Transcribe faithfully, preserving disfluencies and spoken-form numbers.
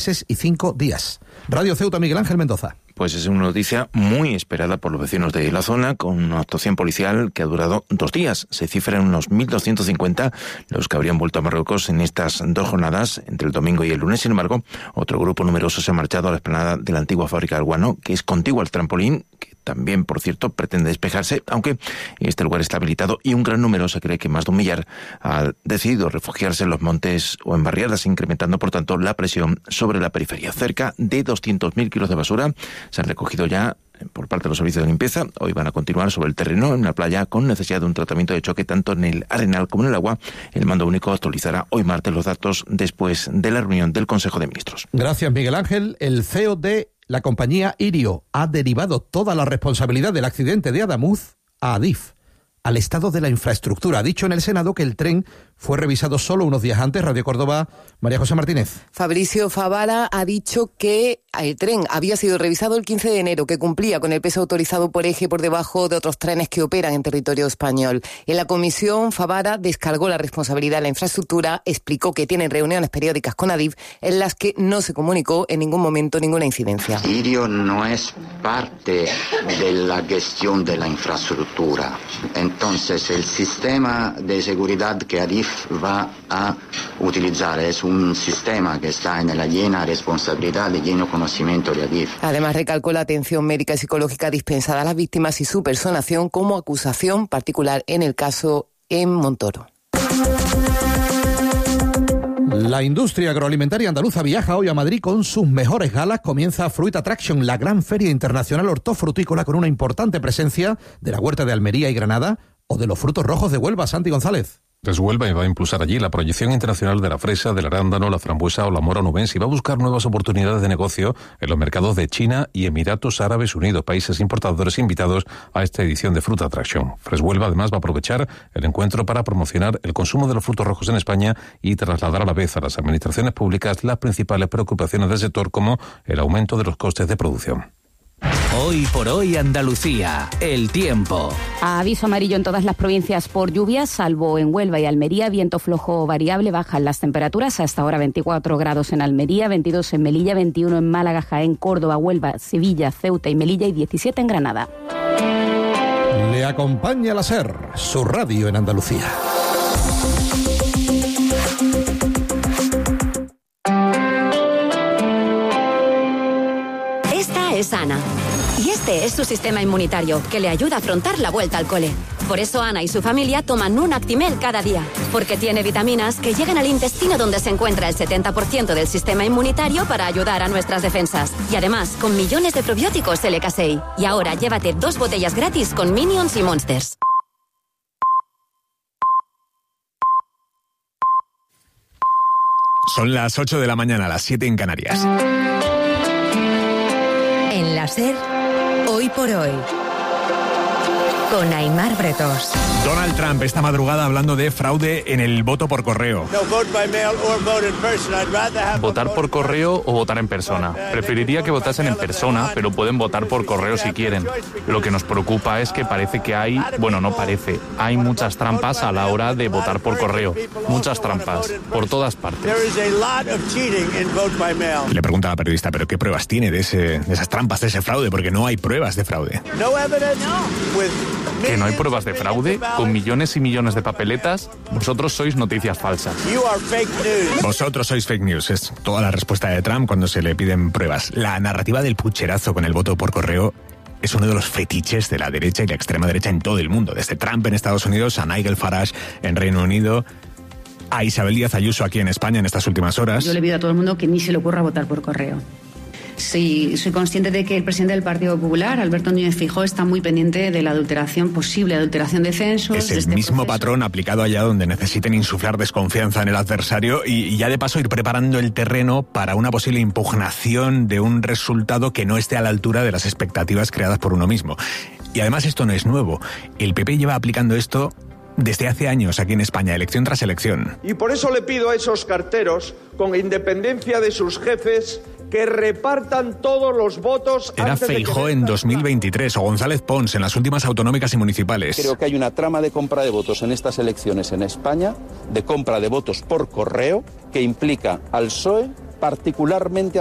meses y cinco días. Radio Ceuta, Miguel Ángel Mendoza. Pues es una noticia muy esperada por los vecinos de la zona, con una actuación policial que ha durado dos días. Se cifran unos mil doscientos cincuenta los que habrían vuelto a Marruecos en estas dos jornadas, entre el domingo y el lunes. Sin embargo, otro grupo numeroso se ha marchado a la explanada de la antigua fábrica del guano, que es contigua al trampolín, que también, por cierto, pretende despejarse, aunque este lugar está habilitado y un gran número, se cree que más de un millar, ha decidido refugiarse en los montes o en barriadas, incrementando, por tanto, la presión sobre la periferia. Cerca de doscientos mil kilos de basura se han recogido ya por parte de los servicios de limpieza. Hoy van a continuar sobre el terreno en la playa con necesidad de un tratamiento de choque tanto en el arenal como en el agua. El mando único actualizará hoy martes los datos después de la reunión del Consejo de Ministros. Gracias, Miguel Ángel. El C E O de la compañía Irio ha derivado toda la responsabilidad del accidente de Adamuz a Adif, al estado de la infraestructura. Ha dicho en el Senado que el tren fue revisado solo unos días antes. Radio Córdoba, María José Martínez. Fabricio Favara ha dicho que el tren había sido revisado el quince de enero, que cumplía con el peso autorizado por eje por debajo de otros trenes que operan en territorio español. En la comisión, Favara descargó la responsabilidad de la infraestructura, explicó que tienen reuniones periódicas con Adif en las que no se comunicó en ningún momento ninguna incidencia. Irio no es parte de la gestión de la infraestructura. Entonces, el sistema de seguridad que Adif va a utilizar es un sistema que está en la llena responsabilidad y lleno conocimiento de Adif. Además, recalcó la atención médica y psicológica dispensada a las víctimas y su personación como acusación particular en el caso en Montoro. La industria agroalimentaria andaluza viaja hoy a Madrid con sus mejores galas. Comienza Fruit Attraction, la gran feria internacional hortofrutícola con una importante presencia de la huerta de Almería y Granada o de los frutos rojos de Huelva. Santi González. Pues Huelva va a impulsar allí la proyección internacional de la fresa, del arándano, la frambuesa o la mora onubense y va a buscar nuevas oportunidades de negocio en los mercados de China y Emiratos Árabes Unidos, países importadores invitados a esta edición de Fruit Attraction. Fresh Huelva además va a aprovechar el encuentro para promocionar el consumo de los frutos rojos en España y trasladar a la vez a las administraciones públicas las principales preocupaciones del sector, como el aumento de los costes de producción. Hoy por hoy Andalucía, el tiempo. Aviso amarillo en todas las provincias por lluvias, salvo en Huelva y Almería. Viento flojo variable, bajan las temperaturas. Hasta ahora veinticuatro grados en Almería, veintidós en Melilla, veintiuno en Málaga, Jaén, Córdoba, Huelva, Sevilla, Ceuta y Melilla y diecisiete en Granada. Le acompaña la SER, su radio en Andalucía. Es Ana. Y este es su sistema inmunitario, que le ayuda a afrontar la vuelta al cole. Por eso Ana y su familia toman un Actimel cada día, porque tiene vitaminas que llegan al intestino, donde se encuentra el setenta por ciento del sistema inmunitario, para ayudar a nuestras defensas. Y además, con millones de probióticos L K seis. Y ahora llévate dos botellas gratis con Minions y Monsters. Son las ocho de la mañana, las siete en Canarias. En la SER, hoy por hoy, con Aimar Bretos. Donald Trump esta madrugada hablando de fraude en el voto por correo. Votar por correo o votar en persona. Preferiría que votasen en persona, pero pueden votar por correo si quieren. Lo que nos preocupa es que parece que hay, bueno, no parece, hay muchas trampas a la hora de votar por correo. Muchas trampas, por todas partes. Le pregunta a la periodista, ¿pero qué pruebas tiene de, ese, de esas trampas, de ese fraude? Porque no hay pruebas de fraude. ¿Que no hay pruebas de fraude? Con millones y millones de papeletas, vosotros sois noticias falsas. Vosotros sois fake news, es toda la respuesta de Trump cuando se le piden pruebas. La narrativa del pucherazo con el voto por correo es uno de los fetiches de la derecha y la extrema derecha en todo el mundo, desde Trump en Estados Unidos a Nigel Farage en Reino Unido, a Isabel Díaz Ayuso aquí en España en estas últimas horas. Yo le pido a todo el mundo que ni se le ocurra votar por correo. Sí, soy consciente de que el presidente del Partido Popular, Alberto Núñez Feijóo, está muy pendiente de la adulteración, posible adulteración de censos. Es el este mismo proceso. patrón aplicado allá donde necesiten insuflar desconfianza en el adversario y, y ya de paso ir preparando el terreno para una posible impugnación de un resultado que no esté a la altura de las expectativas creadas por uno mismo. Y además esto no es nuevo. El P P lleva aplicando esto desde hace años aquí en España, elección tras elección. Y por eso le pido a esos carteros, con independencia de sus jefes, que repartan todos los votos. Era Feijóo en dos mil veintitrés o González Pons en las últimas autonómicas y municipales. Creo que hay una trama de compra de votos en estas elecciones en España, de compra de votos por correo, que implica al P S O E particularmente